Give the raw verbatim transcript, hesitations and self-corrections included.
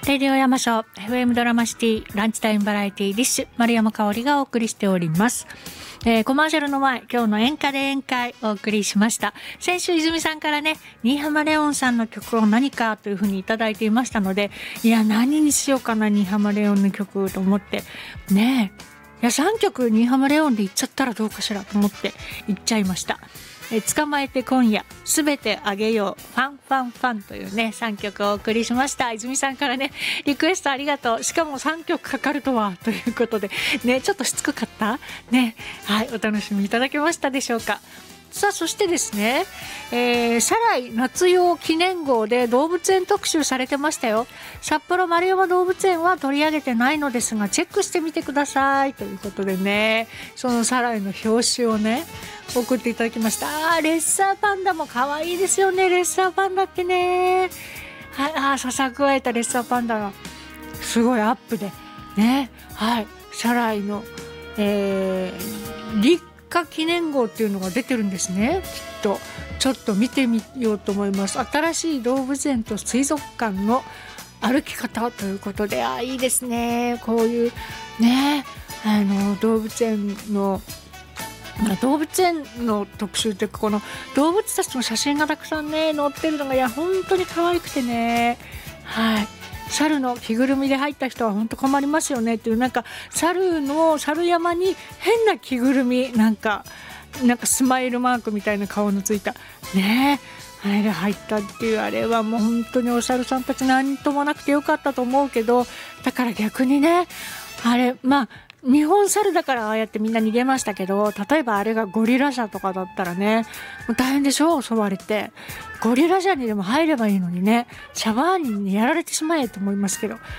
レディオ山椒 エフエム ドラマシティランチタイムバラエティディッシュ丸山香織がお送りしております。えー、コマーシャルの前、今日の演歌で宴会お送りしました。先週泉さんからね、新浜レオンさんの曲を何かというふうにいただいていましたので、いや何にしようかな新浜レオンの曲と思ってねえ、いやさんきょく新浜レオンで行っちゃったらどうかしらと思って行っちゃいました。え捕まえて今夜すべてあげようファンファンファンというねさんきょくをお送りしました。泉さんからねリクエストありがとう。しかもさんきょくかかるとはということでね、ちょっとしつこかったね。はい、お楽しみいただけましたでしょうか。さあそしてですね、えー、サライ夏用記念号で動物園特集されてましたよ。札幌丸山動物園は取り上げてないのですがチェックしてみてくださいということでね、そのサライの表紙をね送っていただきました。あレッサーパンダも可愛いですよね。レッサーパンダってね、はい、あささ加えたレッサーパンダがすごいアップでね、はい、サライの、えー、立夏記念号っていうのが出てるんですね。きっとちょっと見てみようと思います。新しい動物園と水族館の歩き方ということで、あいいですね。こういうねあの動物園の動物園の特集っていうか、この動物たちの写真がたくさんね載ってるのがいや本当に可愛くてね、はい、猿の着ぐるみで入った人は本当困りますよねっていう、なんか猿の猿山に変な着ぐるみなんかなんかスマイルマークみたいな顔のついたねあれで入ったっていう、あれはもう本当にお猿さんたち何ともなくてよかったと思うけど、だから逆にねあれまあ日本猿だからああやってみんな逃げましたけど、例えばあれがゴリラ車とかだったらねもう大変でしょ。襲われてゴリラ車にでも入ればいいのにね、シャバーニにやられてしまえと思いますけど、